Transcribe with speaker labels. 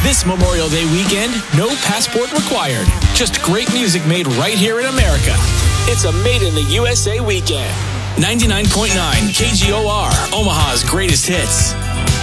Speaker 1: This Memorial Day weekend, no passport required. Just great music made right here in America. It's a Made in the USA weekend. 99.9 KGOR, Omaha's greatest hits.